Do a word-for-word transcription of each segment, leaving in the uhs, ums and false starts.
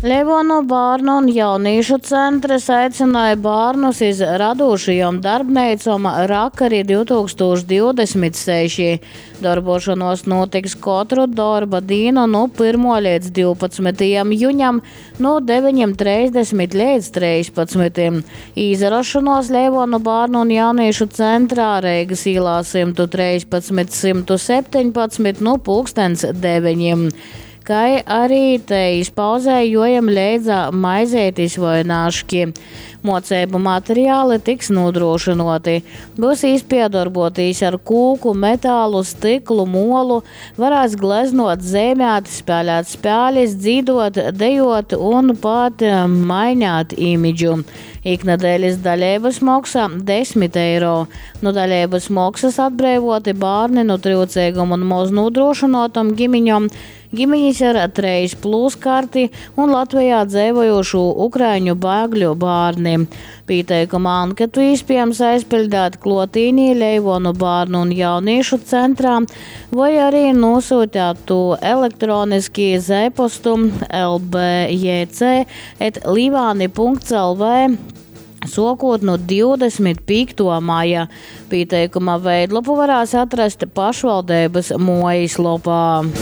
Leivonu bārnu un jauniešu centrs aicināja bārnus iz radošajom darbneicom Rakari divtūkstoš divdesmit seši. Darbošanos notiks katru darba dienu no pirmā līdz divpadsmitajam juņam no deviņiem trīsdesmit līdz trīspadsmitim. Izrašanos Leivonu bārnu un jauniešu centrā Reigas īlā simt trīspadsmit simt septiņpadsmit no pulkstens deviņiem. Kai arī te izpauzējojam leidzā maizētis vai naški. Moceibu materiāli tiks nodrošinoti. Būs izpiedarbotīs ar kūku, metālu, stiklu, molu, varēs gleznot, zemēt, spēlēt spēles, dzīdot, dejot un pat maināt imidžu. Iknedēļas daļēbas maksā desmit eiro. No daļēbas maksas atbrīvoti bārni no trūcīguma un maz nodrošinotam gimiņam, Gimiņas ar trejas plus karti un Latvijā dzīvojošu ukraiņu bēgļu bārni. Pieteikuma anketu iespējams aizpildīt klotīnī Leivonu bārnu un jauniešu centrā vai arī nosūtīt to elektroniski uz e-pastu l b j c et livani punkts l v. Sokot no divdesmit piekto maija. Pieteikuma veidlapu varēs atrast pašvaldības mājaslapā.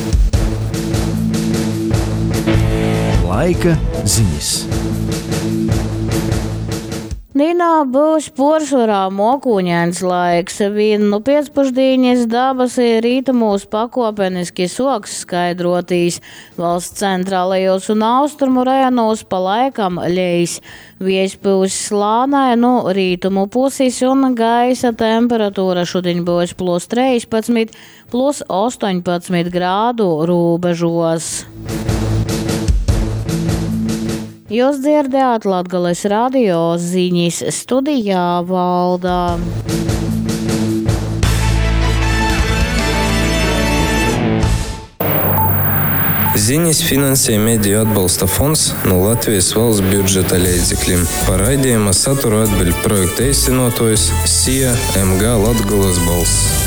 Laika ziņas. Dienā būs pārsvarā mokuņains laiks. Vien no pēcpusdienas debesī rītumos pakopeniski soks skaidrotīs. Valsts centrālajos un austrumu rajonos pa laikam ļeis. Vējš būs slānai no rītumu puses un gaisa temperatūra šodien būs plus trīspadsmit, plus astoņpadsmit grādu robežos. Jūs dzirdējāt Latgales radio ziņas, studijā Valdā. Ziņas finansē Mediju atbalsta fonds no Latvijas valsts budžeta līdzekļiem. Par raidījuma saturu atbild projekta īstenotājs S I A M G Latgales balss.